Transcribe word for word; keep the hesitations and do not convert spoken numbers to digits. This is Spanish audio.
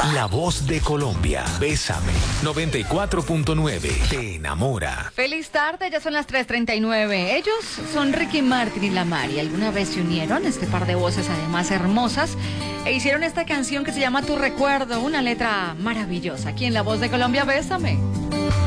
La voz de Colombia. Bésame. noventa y cuatro punto nueve. Te enamora. Feliz tarde, ya son las tres treinta y nueve. Ellos son Ricky Martin y La Mari. ¿Alguna vez se unieron? Este par de voces además hermosas. E hicieron esta canción que se llama Tu Recuerdo. Una letra maravillosa. Aquí en La Voz de Colombia, Bésame.